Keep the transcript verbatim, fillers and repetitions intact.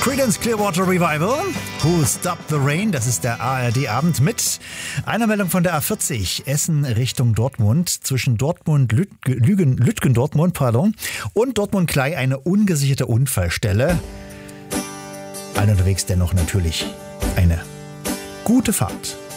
Creedence Clearwater Revival, Who Stopped the Rain, das ist der A R D-Abend mit einer Meldung von der A vierzig, Essen Richtung Dortmund, zwischen Dortmund, Lütgen, Lütgen Dortmund, pardon, und Dortmund-Klei eine ungesicherte Unfallstelle. Allen unterwegs dennoch natürlich eine gute Fahrt.